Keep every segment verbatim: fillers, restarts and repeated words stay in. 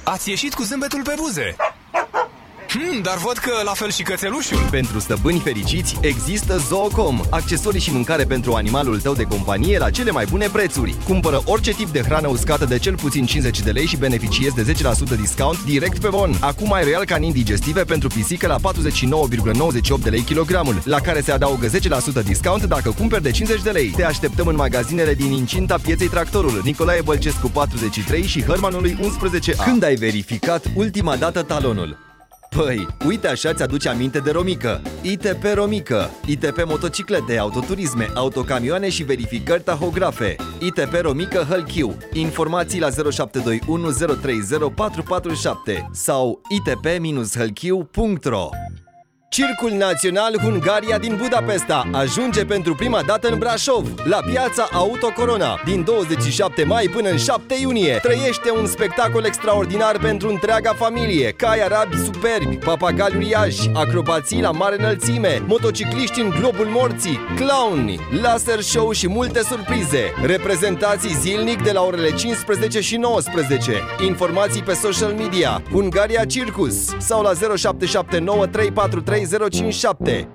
Ați ieșit cu zâmbetul pe buze. Hmm, dar văd că la fel și cățelușul. Pentru stăpâni fericiți există Zoocom, accesorii și mâncare pentru animalul tău de companie la cele mai bune prețuri. Cumpără orice tip de hrană uscată de cel puțin cincizeci de lei și beneficiezi de zece la sută discount direct pe bon. Acum ai Royal Canin digestive pentru pisică la patruzeci și nouă virgulă nouăzeci și opt de lei kilogramul, la care se adaugă zece la sută discount dacă cumperi de cincizeci de lei. Te așteptăm în magazinele din incinta Pieței Tractorul, Nicolae Bălcescu patruzeci și trei și Hărmanului unsprezece A. Când ai verificat ultima dată talonul? Păi, uite așa ți-aduce aminte de Romică. I T P Romică. I T P motociclete, autoturisme, autocamioane și verificări tahografe. I T P Romică Hălchiu. Informații la zero șapte doi unu zero trei zero patru patru șapte sau i t p hălchiu punct r o. Circul Național Hungaria din Budapesta ajunge pentru prima dată în Brașov, la piața Auto Corona, din douăzeci și șapte mai până în șapte iunie. Trăiește un spectacol extraordinar pentru întreaga familie: cai arabi superbi, papagali uriași, acrobații la mare înălțime, motocicliști în globul morții, clowni, laser show și multe surprize. Reprezentații zilnic de la orele cincisprezece și nouăsprezece. Informații pe social media Hungaria Circus sau la zero șapte șapte nouă trei patru trei zero cinci șapte.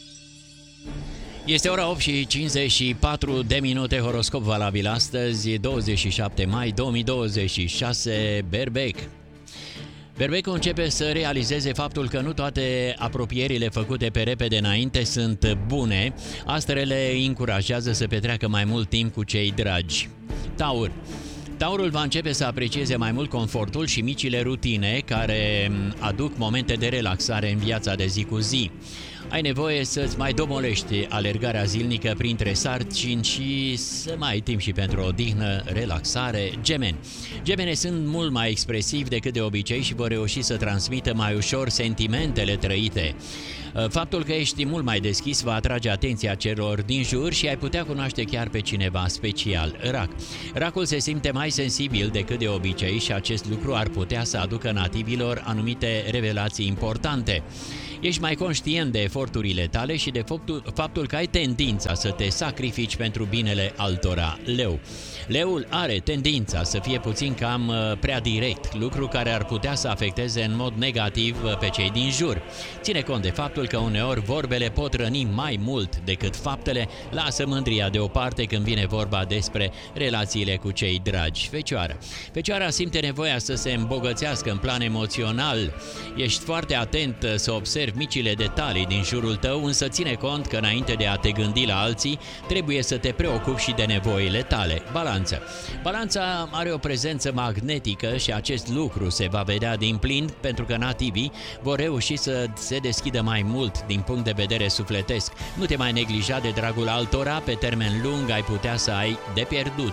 Este ora opt și cincizeci și patru de minute, horoscop valabil astăzi, douăzeci și șapte mai două mii douăzeci și șase, Berbec. Berbecul începe să realizeze faptul că nu toate apropierile făcute pe repede înainte sunt bune. Astrele îi încurajează să petreacă mai mult timp cu cei dragi. Taur. Taurul va începe să aprecieze mai mult confortul și micile rutine care aduc momente de relaxare în viața de zi cu zi. Ai nevoie să-ți mai domolești alergarea zilnică printre sarcini și să mai ai timp și pentru odihnă, relaxare. Gemeni. Gemeni sunt mult mai expresivi decât de obicei și vor reuși să transmită mai ușor sentimentele trăite. Faptul că ești mult mai deschis va atrage atenția celor din jur și ai putea cunoaște chiar pe cineva special. Rac. Racul se simte mai sensibil decât de obicei și acest lucru ar putea să aducă nativilor anumite revelații importante. Ești mai conștient de eforturile tale și de faptul, faptul că ai tendința să te sacrifici pentru binele altora. Leu. Leul are tendința să fie puțin cam prea direct, lucru care ar putea să afecteze în mod negativ pe cei din jur. Ține cont de faptul că uneori vorbele pot răni mai mult decât faptele. Lasă mândria deoparte când vine vorba despre relațiile cu cei dragi. Fecioară. Fecioara simte nevoia să se îmbogățească în plan emoțional. Ești foarte atent să observi micile detalii din jurul tău, însă ține cont că înainte de a te gândi la alții, trebuie să te preocupi și de nevoile tale. Balanță. Balanța are o prezență magnetică și acest lucru se va vedea din plin pentru că nativii vor reuși să se deschidă mai mult din punct de vedere sufletesc. Nu te mai neglija de dragul altora, pe termen lung ai putea să ai de pierdut.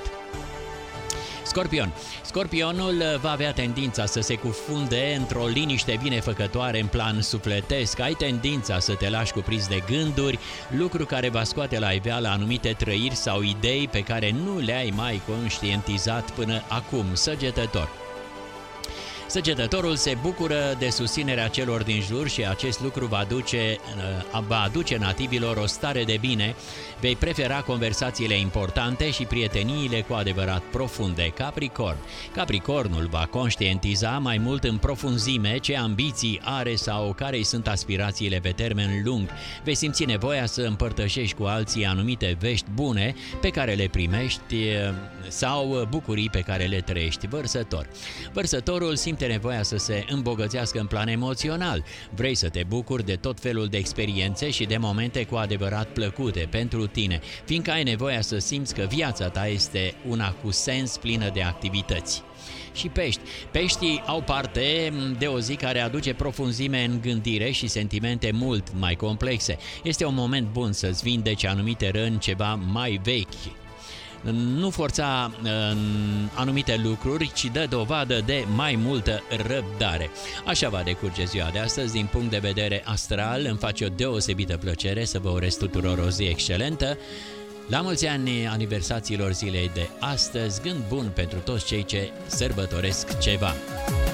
Scorpion. Scorpionul va avea tendința să se cufunde într-o liniște binefăcătoare în plan sufletesc. Ai tendința să te lași cuprins de gânduri, lucru care va scoate la iveală anumite trăiri sau idei pe care nu le-ai mai conștientizat până acum. Săgetător. Săgetătorul se bucură de susținerea celor din jur și acest lucru va aduce, va aduce nativilor o stare de bine. Vei prefera conversațiile importante și prieteniile cu adevărat profunde. Capricorn. Capricornul va conștientiza mai mult în profunzime ce ambiții are sau care sunt aspirațiile pe termen lung. Vei simți nevoia să împărtășești cu alții anumite vești bune pe care le primești sau bucurii pe care le trăiești. Vărsător. Vărsătorul simte nevoia să se îmbogățească în plan emoțional. Vrei să te bucuri de tot felul de experiențe și de momente cu adevărat plăcute pentru tine, fiindcă ai nevoia să simți că viața ta este una cu sens, plină de activități. Și pești. Peștii au parte de o zi care aduce profunzime în gândire și sentimente mult mai complexe. Este un moment bun să-ți vindeci anumite răni ceva mai vechi. Nu forța uh, anumite lucruri, ci dă dovadă de mai multă răbdare. Așa va decurge ziua de astăzi. Din punct de vedere astral, îmi face o deosebită plăcere să vă urez tuturor o zi excelentă. La mulți ani aniversațiilor zilei de astăzi, gând bun pentru toți cei ce sărbătoresc ceva.